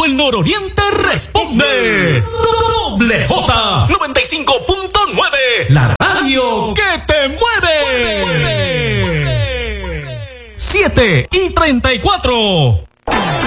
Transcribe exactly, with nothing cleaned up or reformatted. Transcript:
todo el nororiente responde. Doble J noventa y cinco punto nueve, la radio que te mueve. mueve, mueve. siete y treinta y cuatro.